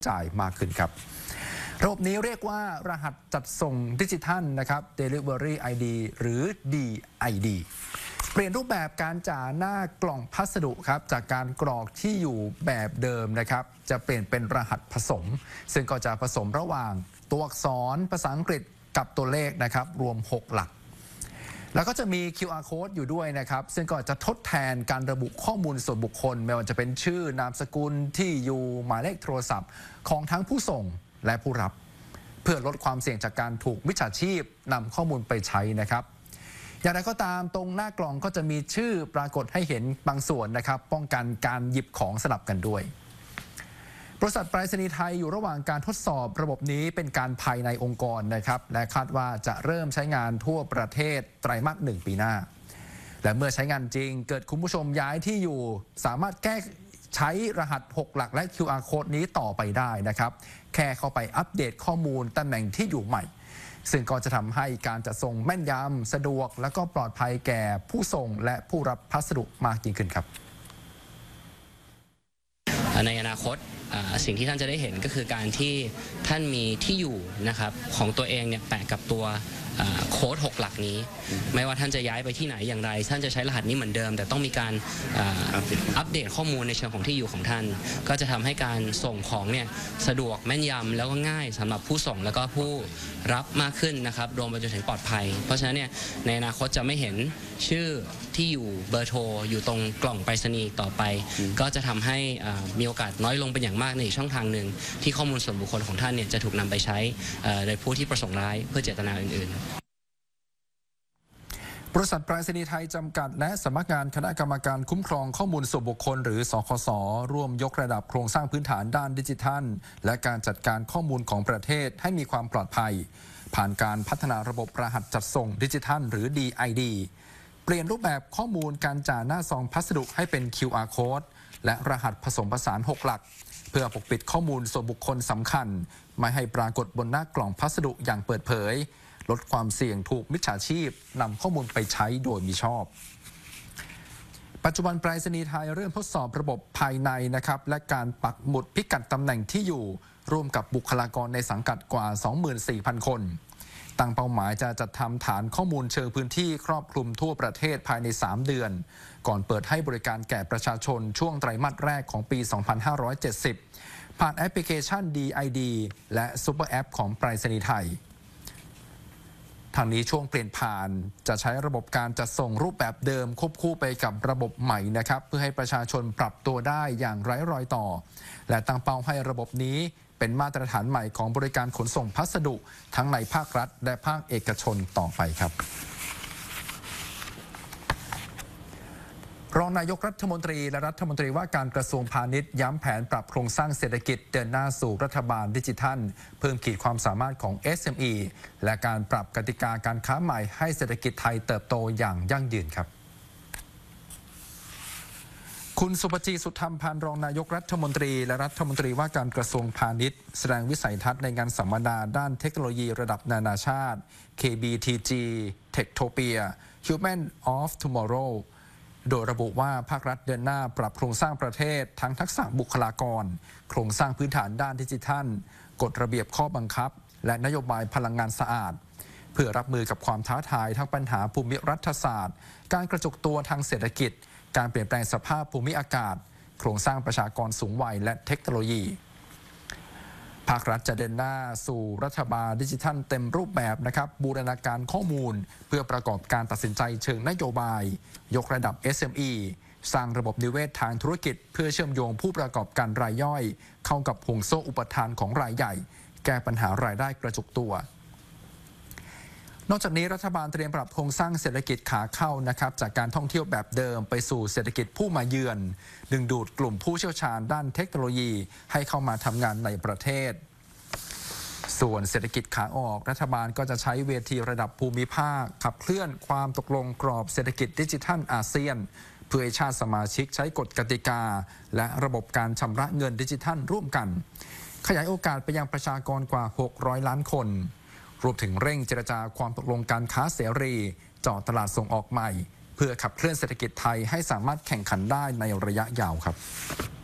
จ่ายมากขึ้นครับระบบนี้เรียกว่ารหัสจัดส่งดิจิทัลนะครับ Delivery ID หรือ DID เปลี่ยนรูปแบบการจ่ายหน้ากล่องพัสดุครับจากการกรอกที่อยู่แบบเดิมนะครับจะเปลี่ยนเป็นรหัสผสมซึ่งก็จะผสมระหว่างตัวอักษรภาษาอังกฤษกับตัวเลขนะครับรวม6หลักแล้วก็จะมี QR code อยู่ด้วยนะครับซึ่งก็จะทดแทนการระบุข้อมูลส่วนบุคคลไม่ว่าจะเป็นชื่อนามสกุลที่อยู่หมายเลขโทรศัพท์ของทั้งผู้ส่งและผู้รับเพื่อลดความเสี่ยงจากการถูกมิจฉาชีพนำข้อมูลไปใช้นะครับอย่างไรก็ตามตรงหน้ากล่องก็จะมีชื่อปรากฏให้เห็นบางส่วนนะครับป้องกันการหยิบของสลับกันด้วยบริษัทไปรษณีย์ไทยอยู่ระหว่างการทดสอบระบบนี้เป็นการภายในองค์กรนะครับและคาดว่าจะเริ่มใช้งานทั่วประเทศไตรมาส 1 ปีหน้าและเมื่อใช้งานจริงเกิดคุณผู้ชมย้ายที่อยู่สามารถแก้ใช้รหัส6หลักและ QR code นี้ต่อไปได้นะครับแค่เข้าไปอัปเดตข้อมูลตำแหน่งที่อยู่ใหม่ซึ่งก็จะทำให้การจัดส่งแม่นยำสะดวกและก็ปลอดภัยแก่ผู้ส่งและผู้รับพัสดุมากยิ่งขึ้นครับในอนาคตสิ่งที่ท่านจะได้เห็นก็คือการที่ท่านมีที่อยู่นะครับของตัวเองเนี่ยแปะกับตัวโค้ด6หลักนี้ไม่ว่าท่านจะย้ายไปที่ไหนอย่างไรท่านจะใช้รหัสนี้เหมือนเดิมแต่ต้องมีการอัปเดตข้อมูลในเชิงของที่อยู่ของท่านก็จะทำให้การส่งของเนี่ยสะดวกแม่นยำแล้วก็ง่ายสำหรับผู้ส่งแล้วก็ผู้รับมากขึ้นนะครับรวมไปจนถึงปลอดภัยเพราะฉะนั้นเนี่ยในอนาคตจะไม่เห็นชื่อที่อยู่เบอร์โทรอยู่ตรงกล่องไปรษณีย์ต่อไปก็จะทำให้มีโอกาสน้อยลงเป็นอย่างมากในอีกช่องทางหนึ่งที่ข้อมูลส่วนบุคคลของท่านเนี่ยจะถูกนำไปใช้โดยผู้ที่ประสงค์ร้ายเพื่อเจตนาอื่นๆบริษัทไปรษณีย์ไทยจำกัดและสำนักงานคณะกรรมการคุ้มครองข้อมูลส่วนบุคคลหรือสคส.ร่วมยกระดับโครงสร้างพื้นฐานด้านดิจิทัลและการจัดการข้อมูลของประเทศให้มีความปลอดภัยผ่านการพัฒนาระบบรหัสจัดส่งดิจิทัลหรือ DID เปลี่ยนรูปแบบข้อมูลการจ่ายหน้าซองพัสดุให้เป็น QR code และรหัสผสมผสาน6หลักเพื่อปกปิดข้อมูลส่วนบุคคลสำคัญไม่ให้ปรากฏบนหน้ากล่องพัสดุอย่างเปิดเผยลดความเสี่ยงถูกมิจฉาชีพนำข้อมูลไปใช้โดยมิชอบปัจจุบันไปรษณีย์ไทยเริ่มทดสอบระบบภายในนะครับและการปักหมุดพิกัดตำแหน่งที่อยู่ร่วมกับบุคลากรในสังกัดกว่า 24,000 คนตั้งเป้าหมายจะจัดทำฐานข้อมูลเชิงพื้นที่ครอบคลุมทั่วประเทศภายใน3เดือนก่อนเปิดให้บริการแก่ประชาชนช่วงไตรมาสแรกของปี 2570 ผ่านแอปพลิเคชัน DID และซุปเปอร์แอปของไปรษณีย์ไทยทางนี้ช่วงเปลี่ยนผ่านจะใช้ระบบการจัดส่งรูปแบบเดิมควบคู่ไปกับระบบใหม่นะครับเพื่อให้ประชาชนปรับตัวได้อย่างไร้รอยต่อและตั้งเป้าให้ระบบนี้เป็นมาตรฐานใหม่ของบริการขนส่งพัสดุทั้งในภาครัฐและภาคเอกชนต่อไปครับรองนายกรัฐมนตรีและรัฐมนตรีว่าการกระทรวงพาณิชย์ย้ำแผนปรับโครงสร้างเศรษฐกิจเดินหน้าสู่รัฐบาลดิจิทัลเพิ่มขีดความสามารถของ SME และการปรับกติกาการค้าใหม่ให้เศรษฐกิจไทยเติบโตอย่างยั่งยืนครับคุณสุภจี สุธรรมพันธ์รองนายกรัฐมนตรีและรัฐมนตรีว่าการกระทรวงพาณิชย์แสดงวิสัยทัศน์ในงานสัมมนาด้านเทคโนโลยีระดับนานาชาติ KBTG Techtopia Human of Tomorrowโดยระบุว่าภาครัฐเดินหน้าปรับโครงสร้างประเทศทั้งทักษะบุคลากรโครงสร้างพื้นฐานด้านดิจิทัลกฎระเบียบข้อบังคับและนโยบายพลังงานสะอาดเพื่อรับมือกับความท้าทายทั้งปัญหาภูมิรัฐศาสตร์การกระจุกตัวทางเศรษฐกิจการเปลี่ยนแปลงสภาพภูมิอากาศโครงสร้างประชากรสูงวัยและเทคโนโลยีภาครัฐจะเดินหน้าสู่รัฐบาลดิจิทัลเต็มรูปแบบนะครับบูรณาการข้อมูลเพื่อประกอบการตัดสินใจเชิงนโยบายยกระดับ SME สร้างระบบนิเวศทางธุรกิจเพื่อเชื่อมโยงผู้ประกอบการรายย่อยเข้ากับห่วงโซ่อุปทานของรายใหญ่แก้ปัญหารายได้กระจุกตัวนอกจากนี้รัฐบาลเตรียมปรับโครงสร้างเศรษฐกิจขาเข้านะครับจากการท่องเที่ยวแบบเดิมไปสู่เศรษฐกิจผู้มาเยือนดึงดูดกลุ่มผู้เชี่ยวชาญด้านเทคโนโลยีให้เข้ามาทำงานในประเทศส่วนเศรษฐกิจขาออกรัฐบาลก็จะใช้เวทีระดับภูมิภาคขับเคลื่อนความตกลงกรอบเศรษฐกิจดิจิทัลอาเซียนเพื่อให้ชาติสมาชิกใช้กฎกติกาและระบบการชำระเงินดิจิทัลร่วมกันขยายโอกาสไปยังประชากรกว่า600ล้านคนรวมถึงเร่งเจรจาความตกลงการค้าเสรีเจาะตลาดส่งออกใหม่เพื่อขับเคลื่อนเศรษฐกิจไทยให้สามารถแข่งขันได้ในระยะยาวครับ